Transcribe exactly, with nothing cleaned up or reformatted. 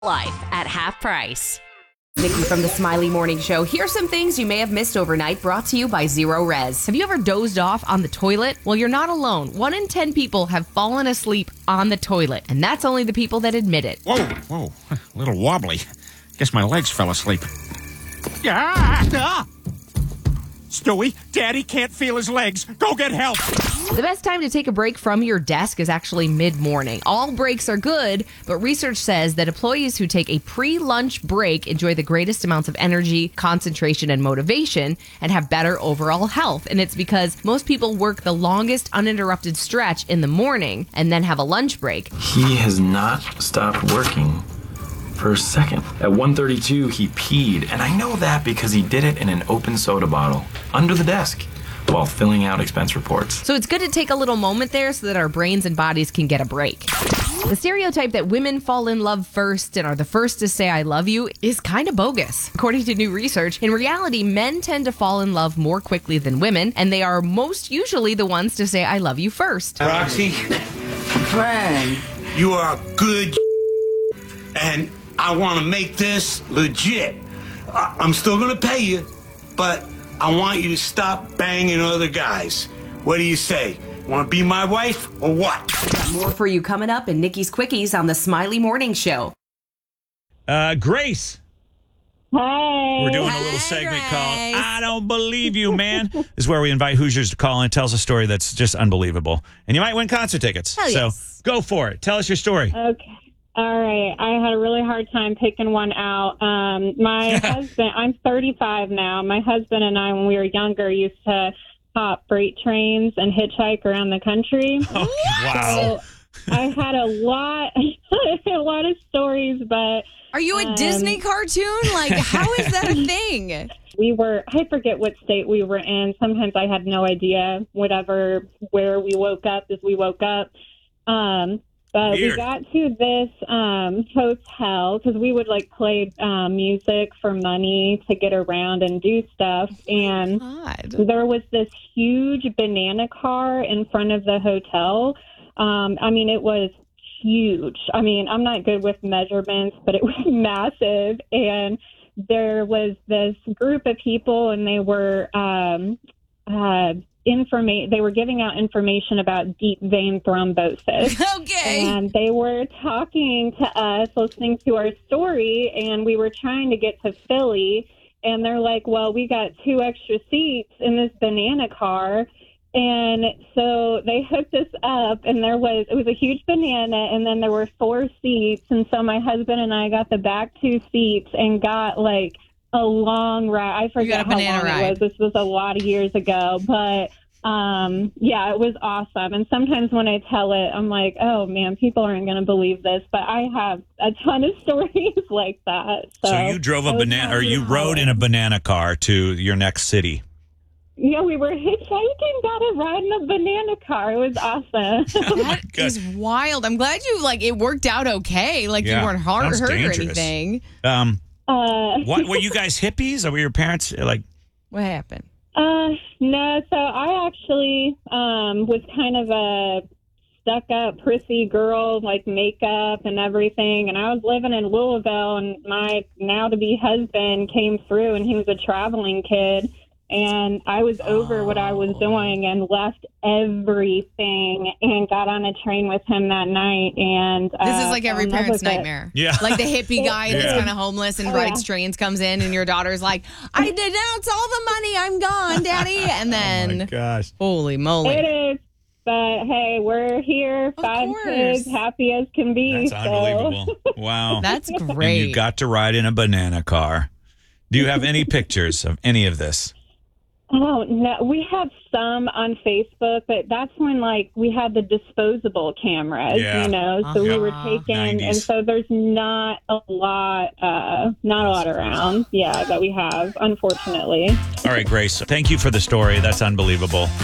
Life at half price. Nikki from the Smiley Morning Show. Here's some things you may have missed overnight, brought to you by Zero Res. Have you ever dozed off on the toilet? Well, you're not alone. One in ten people have fallen asleep on the toilet, and that's only the people that admit it. Whoa, whoa, a little wobbly. Guess my legs fell asleep. Yeah! Ah! Stewie, Daddy can't feel his legs. Go get help. The best time to take a break from your desk is actually mid-morning. All breaks are good, but research says that employees who take a pre-lunch break enjoy the greatest amounts of energy, concentration, and motivation, and have better overall health. And it's because most people work the longest uninterrupted stretch in the morning and then have a lunch break. He has not stopped working for a second. At one thirty-two, he peed, and I know that because he did it in an open soda bottle under the desk while filling out expense reports. So it's good to take a little moment there so that our brains and bodies can get a break. The stereotype that women fall in love first and are the first to say I love you is kind of bogus. According to new research, in reality, men tend to fall in love more quickly than women, and they are most usually the ones to say I love you first. Roxy, Frank, you are good, and I want to make this legit. I- I'm still going to pay you, but I want you to stop banging other guys. What do you say? Want to be my wife or what? Got more for you coming up in Nikki's Quickies on the Smiley Morning Show. Uh, Grace. Hey. We're doing a little segment called I Don't Believe You, Man. This is where we invite Hoosiers to call in and tell us a story that's just unbelievable. And you might win concert tickets. Hell yes. So go for it. Tell us your story. Okay. All right. I had a really hard time picking one out. Um, my husband, I'm thirty-five now. My husband and I, when we were younger, used to hop freight trains and hitchhike around the country. Oh, wow. So I had a lot, a lot of stories, but Are you a Um, Disney cartoon? Like, how is that a thing? we were, I forget what state we were in. Sometimes I had no idea, whatever, where we woke up as we woke up. Um, But Weird. we got to this um, hotel because we would like play um, music for money to get around and do stuff. And God. there was this huge banana car in front of the hotel. Um, I mean, it was huge. I mean, I'm not good with measurements, but it was massive. And there was this group of people, and they were um, uh, information. They were giving out information about deep vein thrombosis. Okay. And they were talking to us, listening to our story, and we were trying to get to Philly. And they're like, well, we got two extra seats in this banana car. And so they hooked us up, and there was, it was a huge banana, and then there were four seats. And so my husband and I got the back two seats and got like a long ride. I forget a how banana long ride. it was. This was a lot of years ago, but um, yeah, it was awesome. And sometimes when I tell it, I'm like, oh man, people aren't going to believe this, but I have a ton of stories like that. So, So you drove a it was banana, or you probably rode in a banana car to your next city. Yeah, we were hitchhiking, got a ride in a banana car. It was awesome. That Good. is wild. I'm glad you, like, it worked out okay. Like, Yeah, you weren't hard, sounds hurt or dangerous. anything. Um, uh, what were you guys hippies? Or were your parents like? What happened? Uh, no, so I actually um, was kind of a stuck-up, prissy girl, like makeup and everything. And I was living in Louisville, and my now-to-be husband came through, and he was a traveling kid. And I was over what I was doing and left everything and got on a train with him that night. And uh, This is like every fell in love parent's with it. nightmare. Yeah. Like the hippie guy that's Yeah. kind of homeless and Oh, rides yeah. trains comes in, and your daughter's like, I denounce all the money. I'm gone, Daddy. And Oh then, my gosh. holy moly. It is. But hey, we're here, Of five course. kids, happy as can be. That's so. unbelievable. Wow. That's And great. you got to ride in a banana car. Do you have any pictures of any of this? Oh, no, we have some on Facebook, but that's when, like, we had the disposable cameras, Yeah. you know, so we were Uh-huh. taking, and nineties. so there's not a lot, uh, not a lot around, yeah, that we have, unfortunately. All right, Grace. Thank you for the story. That's unbelievable.